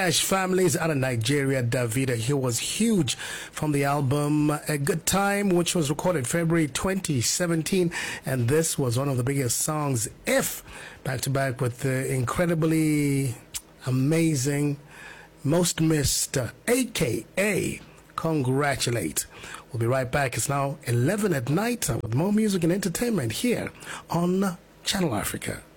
Families out of Nigeria, Davido. He was huge from the album A Good Time, which was recorded February 2017. And this was one of the biggest songs, If, back to back with the incredibly amazing Most Missed, aka Congratulate. We'll be right back. It's now 11 at night with more music and entertainment here on Channel Africa.